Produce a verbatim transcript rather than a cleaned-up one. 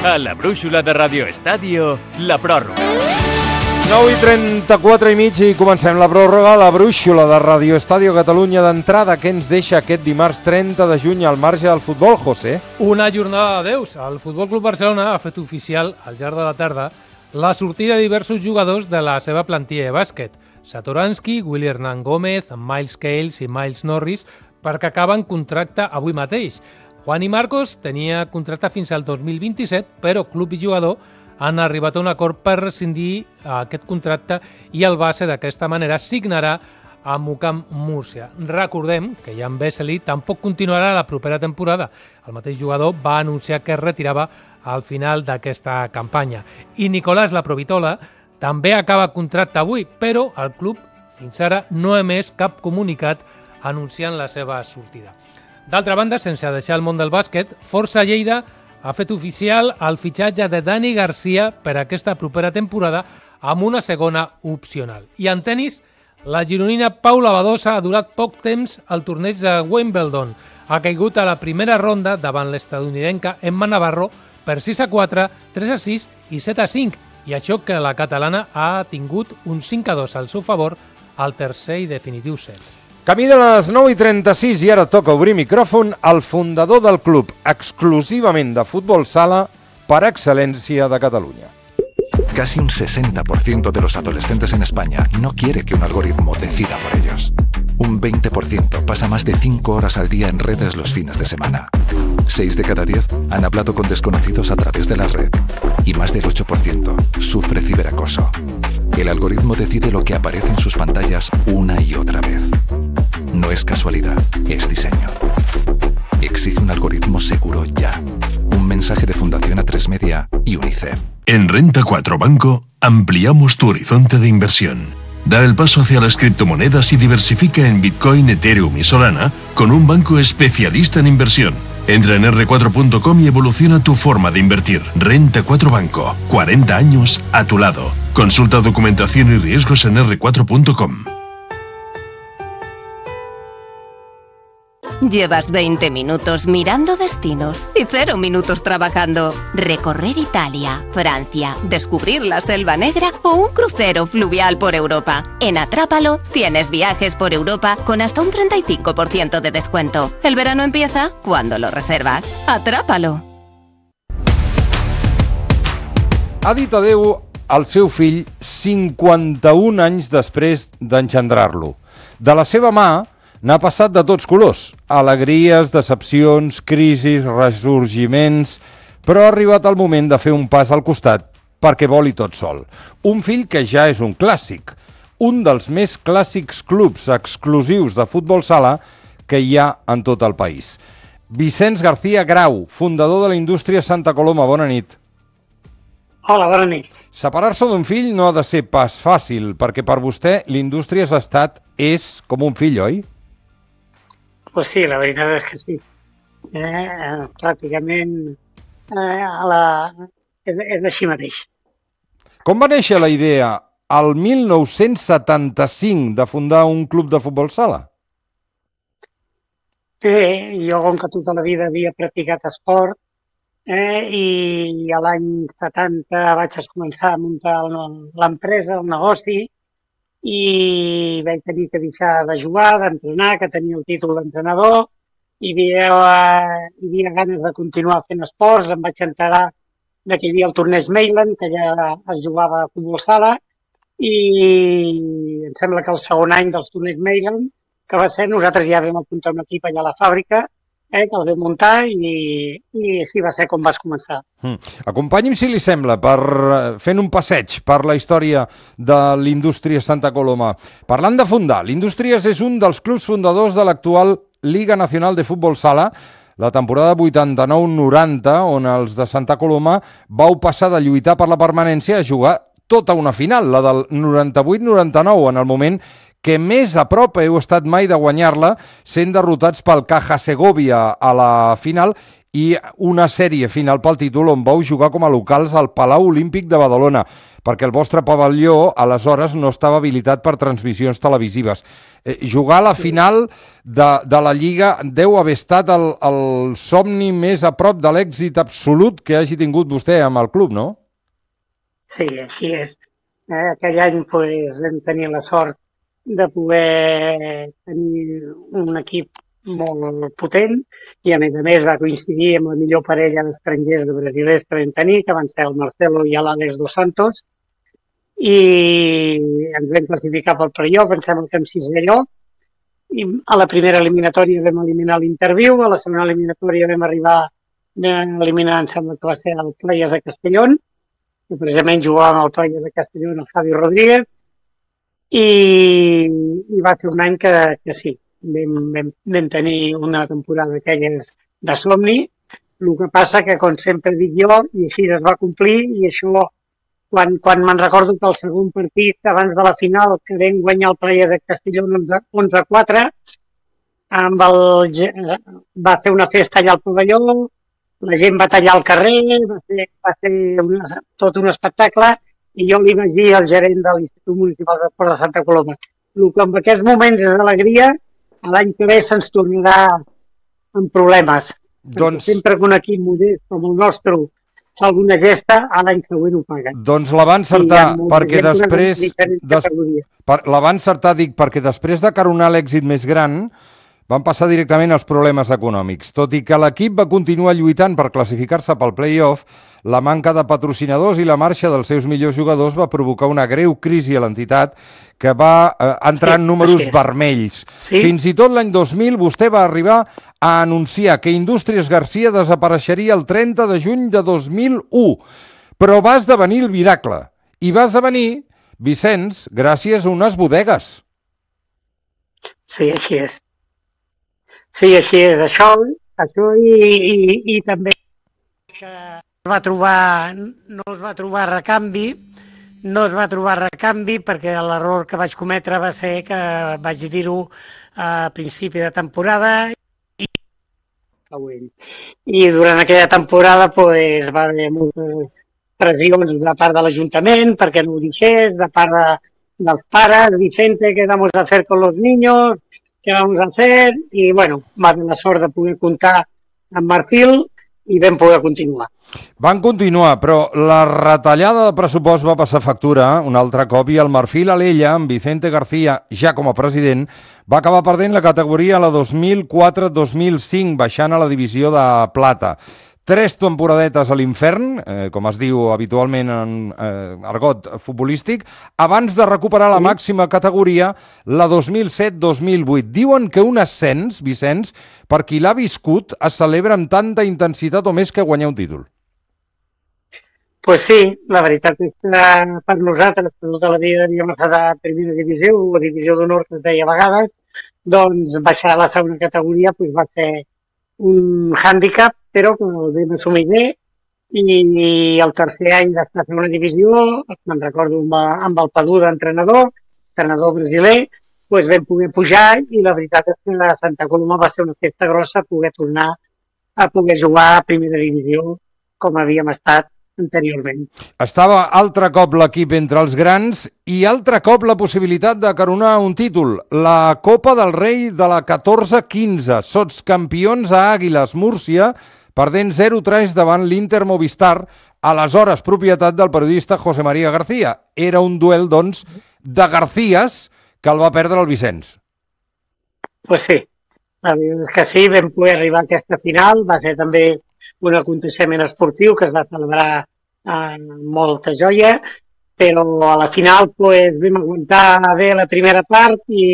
A la brúixola de Radio Estadio, la pròrroga. nou i trenta-quatre i mig i comencem la pròrroga. La brúixola de Radio Estadio Catalunya d'entrada. Què ens deixa aquest dimarts trenta de juny al marge del futbol, José? Una jornada d'adeus. El Futbol Club Barcelona ha fet oficial al llarg de la tarda la sortida de diversos jugadors de la seva plantilla de bàsquet. Satoransky, Willy Hernán Gómez, Miles Cales i Miles Norris, perquè acaben contracte avui mateix. Juan y Marcos tenia contracte fins al dos mil vint-i-set, però club i jugador han arribat a un acord per rescindir aquest contracte i el base d'aquesta manera signarà amb U C A M Múrcia. Recordem que Jan Vesely tampoc continuarà la propera temporada. El mateix jugador va anunciar que es retirava al final d'aquesta campanya. I Nicolás Laprovitola també acaba contracte avui, però el club fins ara no ha emès cap comunicat anunciant la seva sortida. D'altra banda, sense deixar el món del bàsquet, Força Lleida ha fet oficial el fitxatge de Dani Garcia per a aquesta propera temporada amb una segona opcional. I en tenis, la gironina Paula Badosa ha durat poc temps al torneig de Wimbledon. Ha caigut a la primera ronda davant l'estadounidenca Emma Navarro per sis a quatre, tres a sis i set a cinc. I això que la catalana ha tingut un cinc a dos al seu favor al tercer i definitiu set. Camí de les nou i trenta-sis i ara toca obrir micròfon al fundador del club exclusivament de futbol sala per excel·lència de Catalunya. Casi un sesenta por ciento de los adolescentes en España no quiere que un algoritmo decida por ellos. Un veinte por ciento pasa más de cinco horas al día en redes los fines de semana. seis de cada diez han hablado con desconocidos a través de la red. Y más del ocho por ciento sufre ciberacoso. El algoritmo decide lo que aparece en sus pantallas una y otra vez. No es casualidad, es diseño. Exige un algoritmo seguro ya. Un mensaje de Fundación A tres Media y UNICEF. En Renta cuatro Banco ampliamos tu horizonte de inversión. Da el paso hacia las criptomonedas y diversifica en Bitcoin, Ethereum y Solana con un banco especialista en inversión. Entra en erre cuatro punto com y evoluciona tu forma de invertir. Renta cuatro Banco, cuarenta años a tu lado. Consulta documentación y riesgos en erre cuatro punto com. Llevas veinte minutos mirando destinos y cero minutos trabajando. Recorrer Italia, Francia, descubrir la Selva Negra o un crucero fluvial por Europa. En Atrápalo tienes viajes por Europa con hasta un treinta y cinco por ciento de descuento. El verano empieza cuando lo reservas. Atrápalo. Ha dit adeu al seu fill cinquanta-un anys després d'engendrar-lo. De la seva mà n'ha passat de tots colors, alegries, decepcions, crisis, ressorgiments, però ha arribat el moment de fer un pas al costat perquè voli tot sol. Un fill que ja és un clàssic, un dels més clàssics clubs exclusius de futbol sala que hi ha en tot el país. Vicenç García Grau, fundador de la Indústria Santa Coloma, bona nit. Hola, bona nit. Separar-se d'un fill no ha de ser pas fàcil, perquè per vostè l'Indústria ha estat, és com un fill, oi? Pues sí, la veritat és que sí. Eh, eh, pràcticament eh, a la... és, és així mateix. Com va néixer la idea al mil nou-cents setanta-cinc de fundar un club de futbol sala? Bé, jo com que tota la vida havia practicat esport eh, i a l'any setanta vaig començar a muntar l'empresa, el negoci, i vaig tenir que deixar de jugar, d'entrenar, que tenia el títol d'entrenador, i hi havia, hi havia ganes de continuar fent esports. Em vaig enterar que hi havia el torneig Mailand, que ja es jugava a futbol sala, i em sembla que el segon any dels torneig Mailand, que va ser, nosaltres ja vam apuntar un equip allà a la fàbrica, eh, que el vam muntar, i, i així va ser com vas començar. Mm. Acompanyi'm, si li sembla, per fent un passeig per la història de l'Indústria Santa Coloma. Parlant de fundar, l'Indústries és un dels clubs fundadors de l'actual Liga Nacional de Futbol Sala, la temporada vuitanta-nou noranta, on els de Santa Coloma vau passar de lluitar per la permanència a jugar tota una final, la del noranta-vuit noranta-nou, en el moment que més a prop heu estat mai de guanyar-la, sent derrotats pel Caja Segovia a la final i una sèrie final pel títol on vau jugar com a locals al Palau Olímpic de Badalona, perquè el vostre pavelló aleshores no estava habilitat per transmissions televisives. Eh, jugar a la final de, de la Lliga deu haver estat el, el somni més a prop de l'èxit absolut que hagi tingut vostè amb el club, no? Sí, així és. Eh, aquell any pues, vam tenir la sort de poder tenir un equip molt potent i a més a més va coincidir amb la millor parella d'estrangers de brasilers que vam tenir, que van ser el Marcelo i l'Àlex dos Santos, i ens vam classificar pel playoff, em sembla que en sisè lloc, i a la primera eliminatòria vam eliminar l'Interviu, a la segona eliminatòria vam arribar a eliminar, em sembla que va ser el Players de Castellón, que precisament jugàvem al Players de Castellón el Javi Rodríguez, i, i va ser un any que, que sí, vam, vam, vam tenir una temporada d'aquelles de somni, el que passa que, com sempre dic jo, i així es va complir, i això, quan, quan me'n recordo que el segon partit, abans de la final, que vam guanyar el Players de Castelló onze a quatre, amb el, va ser una festa allà al pavelló, la gent va tallar al carrer, va ser, va ser una, tot un espectacle, i jo li vaig dir al gerent de l'Institut Municipal d'Esport de Santa Coloma, el que en aquests moments és d'alegria, l'any que ve se'ns tornarà amb problemes. Doncs... Sempre que un equip modest com el nostre fa alguna gesta, a l'any següent ho paguen. Doncs la va encertar, perquè després... Des... Per... La va encertar, dic, perquè després de caronar l'èxit més gran, van passar directament als problemes econòmics. Tot i que l'equip va continuar lluitant per classificar-se pel play-off, la manca de patrocinadors i la marxa dels seus millors jugadors va provocar una greu crisi a l'entitat que va eh, entrar sí, en números sí. vermells. Sí? Fins i tot l'any dos mil vostè va arribar a anunciar que Indústries Garcia desapareixeria el trenta de juny de dos mil u. Però va esdevenir el miracle. I va esdevenir, Vicenç, gràcies a unes bodegues. Sí, així és. Sí, així és, això, això i, i, i també que es va trobar, no es va trobar recanvi, no es va trobar recanvi perquè l'error que vaig cometre va ser que vaig dir-ho a principi de temporada i, i durant aquella temporada pues, va haver moltes pressions de part de l'Ajuntament perquè no ho deixés, de part de, dels pares, Vicente, què vamos a hacer con los niños, què vamos a hacer, i bueno, va haver la sort de poder comptar amb Marfil i vam poder continuar. Van continuar, però la retallada de pressupost va passar factura un altre cop i el Marfil Alella, amb Vicente García, ja com a president, va acabar perdent la categoria a la dos mil quatre dos mil cinc, baixant a la divisió de plata. Tres temporadetes a l'infern, eh, com es diu habitualment en eh, argot futbolístic, abans de recuperar la màxima categoria, la dos mil set dos mil vuit. Diuen que un ascens, Vicenç, per qui l'ha viscut, es celebra amb tanta intensitat o més que guanyar un títol. Pues sí, la veritat és que per nosaltres, per tota la vida havíem estat a primera divisió o a divisió d'honor, que es deia a vegades, doncs baixar a la segona categoria pues, va ser un hàndicap, però que el vam assumir bé, i, i el tercer any d'estar a segona divisió, me'n recordo amb, amb el Padú d'entrenador, entrenador brasiler, doncs vam poder pujar i la veritat és que la Santa Coloma va ser una festa grossa poder tornar a poder jugar a primera divisió com havíem estat anteriorment. Estava altre cop l'equip entre els grans i altre cop la possibilitat de caronar un títol, la Copa del Rei de la catorze quinze, sotscampions a Àguiles Múrcia, perdent zero tres davant l'Inter Movistar, aleshores propietat del periodista José María García. Era un duel, doncs, de Garcías que el va perdre el Vicenç. Pues sí, la veritat és que sí, vam poder arribar a aquesta final, va ser també un aconteixement esportiu que es va celebrar amb molta joia, però a la final pues, vam aguantar bé la primera part i